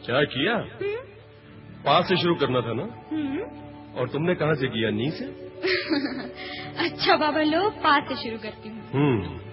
क्या किया? पा से शुरू करना था ना? और तुमने कहाँ से किया? नी से? अच्छा बाबा लो, पा से शुरू करती हूँ।